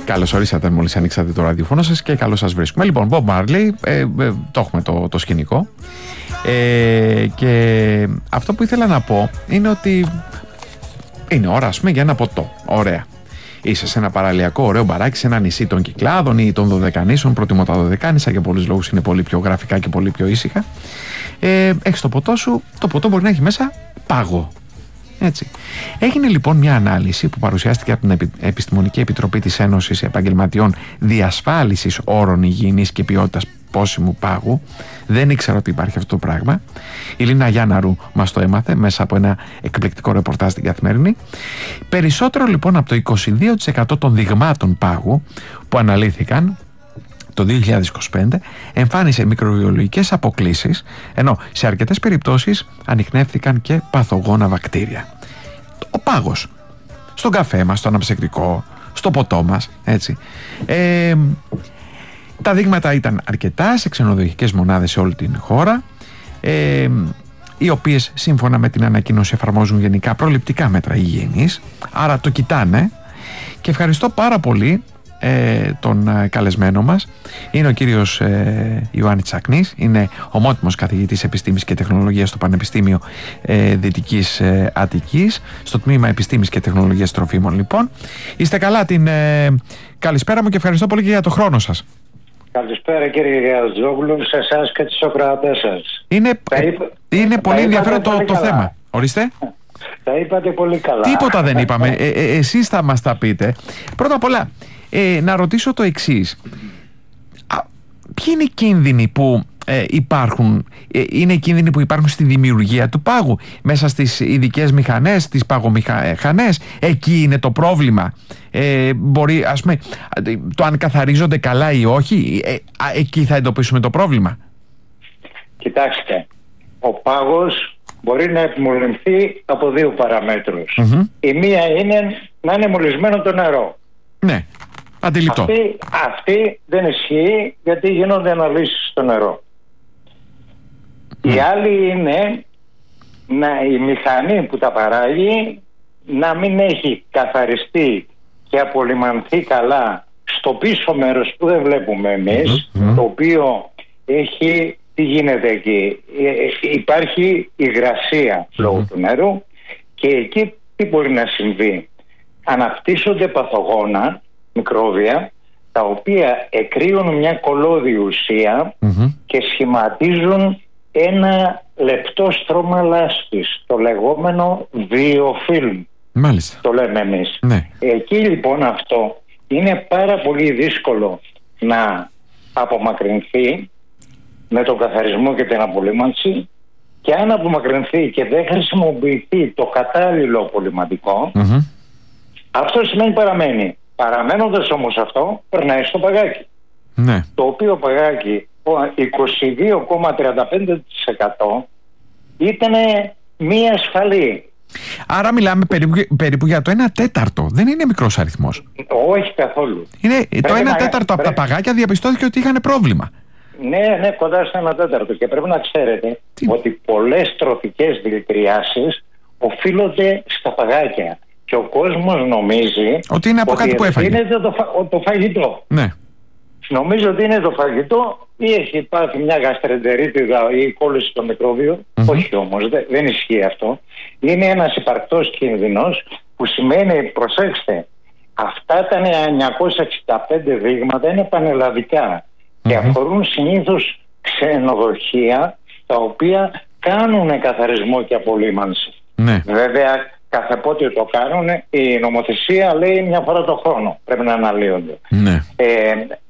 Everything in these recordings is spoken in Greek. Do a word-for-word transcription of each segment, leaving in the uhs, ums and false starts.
Καλώς ορίσατε μόλις ανοίξατε το ραδιοφώνο σας και καλώς σας βρίσκουμε. Λοιπόν, Bob Marley, ε, ε, το έχουμε το, το σκηνικό. Ε, και αυτό που ήθελα να πω είναι ότι είναι ώρα, ας πούμε, για ένα ποτό. Ωραία. Είσαι σε ένα παραλιακό ωραίο μπαράκι, σε ένα νησί των Κυκλάδων ή των Δωδεκανήσων. Προτιμώ τα Δωδεκάνησα για πολλούς λόγους, είναι πολύ πιο γραφικά και πολύ πιο ήσυχα. Ε, έχεις το ποτό σου, το ποτό μπορεί να έχει μέσα πάγο. Έτσι. Έγινε λοιπόν μια ανάλυση που παρουσιάστηκε από την Επιστημονική Επιτροπή της Ένωσης Επαγγελματιών Διασφάλισης Όρων Υγιεινής και Ποιότητας Πόσιμου Πάγου. Δεν ήξερα ότι υπάρχει αυτό το πράγμα. Η Λίνα Γιάνναρου μας το έμαθε μέσα από ένα εκπληκτικό ρεπορτάζ στην Καθημερινή. Περισσότερο λοιπόν από το είκοσι δύο τοις εκατό των δειγμάτων πάγου που αναλύθηκαν το δύο χιλιάδες είκοσι πέντε εμφάνισε μικροβιολογικές αποκλίσεις, ενώ σε αρκετές περιπτώσεις ανιχνεύθηκαν και παθογόνα βακτήρια. Ο πάγος στον καφέ μας, στο αναψυκτικό, στο ποτό μας, έτσι. Ε, τα δείγματα ήταν αρκετά σε ξενοδοχειακές μονάδες σε όλη την χώρα, ε, οι οποίες σύμφωνα με την ανακοίνωση εφαρμόζουν γενικά προληπτικά μέτρα υγιεινής, άρα το κοιτάνε. Και ευχαριστώ πάρα πολύ Ε, τον ε, καλεσμένο μας. Είναι ο κύριος ε, Ιωάννης Τσακνής, είναι ομότιμος καθηγητής επιστήμης και τεχνολογίας στο Πανεπιστήμιο ε, Δυτικής ε, Αττικής, στο τμήμα Επιστήμης και Τεχνολογίας Τροφίμων. Λοιπόν, είστε καλά, την ε, καλησπέρα μου και ευχαριστώ πολύ και για το χρόνο σας. Καλησπέρα κύριε Γιαζόγλου, σε εσάς και τις ακροατές σας. Είναι, ε, είπα, είναι πολύ ενδιαφέρον το, το θέμα. Ορίστε. Τα είπατε πολύ καλά. Τίποτα δεν είπαμε. Ε, ε, εσείς θα μας τα πείτε. Πρώτα απ' όλα, Ε, να ρωτήσω το εξής. Α, ποιοι είναι οι κίνδυνοι που ε, υπάρχουν, ε, είναι οι κίνδυνοι που υπάρχουν στη δημιουργία του πάγου, μέσα στις ειδικές μηχανές, τις παγομηχανές, εκεί είναι το πρόβλημα. Ε, μπορεί, ας πούμε, το αν καθαρίζονται καλά ή όχι, ε, εκεί θα εντοπίσουμε το πρόβλημα. Κοιτάξτε, ο πάγος μπορεί να επιμολυνθεί από δύο παραμέτρους. Mm-hmm. Η μία είναι να είναι μολυσμένο το νερό. Ναι. Αντιληπτό. Αυτή, αυτή δεν ισχύει, γιατί γίνονται αναλύσεις στο νερό. Mm. Η άλλη είναι να, η μηχανή που τα παράγει να μην έχει καθαριστεί και απολυμανθεί καλά στο πίσω μέρος που δεν βλέπουμε εμείς, mm-hmm. το οποίο έχει, τι γίνεται εκεί, ε, υπάρχει υγρασία λόγω mm-hmm. του νερού, και εκεί τι μπορεί να συμβεί. Αναπτύσσονται παθογόνα μικρόβια, τα οποία εκρύουν μια κολώδη ουσία mm-hmm. και σχηματίζουν ένα λεπτό στρώμα λάσπης, το λεγόμενο βιοφίλμ. Μάλιστα. Το λέμε εμείς. Ναι. Εκεί λοιπόν αυτό είναι πάρα πολύ δύσκολο να απομακρυνθεί με τον καθαρισμό και την απολύμανση, και αν απομακρυνθεί και δεν χρησιμοποιηθεί το κατάλληλο απολυματικό, mm-hmm. αυτό σημαίνει παραμένει. Παραμένοντας όμως αυτό, περνάει στο παγάκι. Ναι. Το οποίο παγάκι, είκοσι δύο κόμμα τριάντα πέντε τοις εκατό, ήταν μη ασφαλή. Άρα μιλάμε περίπου, περίπου για το ένα τέταρτο. Δεν είναι μικρός αριθμός. Όχι καθόλου. Είναι το ένα να... τέταρτο από πρέπει... τα παγάκια διαπιστώθηκε ότι είχαν πρόβλημα. Ναι, ναι, κοντά στο ένα τέταρτο. Και πρέπει να ξέρετε Τι... ότι πολλές τροφικές δηλητηριάσεις οφείλονται στα παγάκια. Και ο κόσμος νομίζει ότι είναι από ότι κάτι που έφαγε. Είναι το, φα... το φαγητό. Ναι. Νομίζω ότι είναι το φαγητό, ή έχει πάθει μια γαστρεντερίτιδα ή κόλληση στο μικρόβιο. Mm-hmm. Όχι όμως, δε, δεν ισχύει αυτό. Είναι ένας υπαρκτός κίνδυνος, που σημαίνει, προσέξτε, αυτά τα εννιακόσια εξήντα πέντε δείγματα είναι πανελλαδικά mm-hmm. και αφορούν συνήθως ξενοδοχεία τα οποία κάνουν καθαρισμό και απολύμανση. Ναι. Βέβαια, κάθε πότε το κάνουν, η νομοθεσία λέει μια φορά το χρόνο πρέπει να αναλύονται. Ναι. Ε,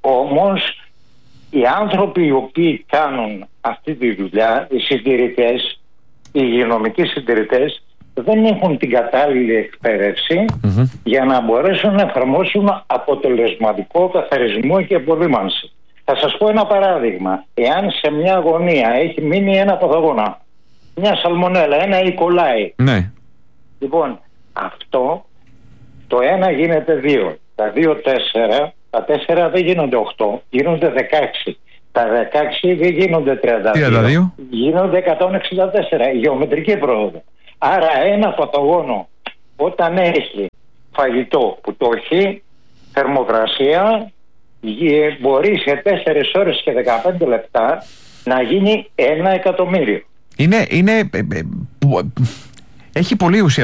όμως οι άνθρωποι οι οποίοι κάνουν αυτή τη δουλειά, οι συντηρητές, οι υγειονομικοί συντηρητές, δεν έχουν την κατάλληλη εκπαίδευση mm-hmm. για να μπορέσουν να εφαρμόσουν αποτελεσματικό καθαρισμό και απολύμανση. Θα σας πω ένα παράδειγμα. Εάν σε μια γωνία έχει μείνει ένα παθογόνα, μια σαλμονέλα, ένα ικολάι, ναι. Λοιπόν, αυτό το ένα γίνεται δύο. Τα δύο τέσσερα, τα τέσσερα δεν γίνονται οκτώ, γίνονται δεκαέξι. Τα δεκαέξι δεν γίνονται τριάντα δύο, τριάντα δύο. Γίνονται εκατόν εξήντα τέσσερα. Γεωμετρική πρόοδο. Άρα ένα παθογόνο όταν έχει φαγητό που το έχει, θερμοκρασία μπορεί σε τέσσερις ώρες και δεκαπέντε λεπτά να γίνει ένα εκατομμύριο. Είναι, είναι, έχει πολύ ουσία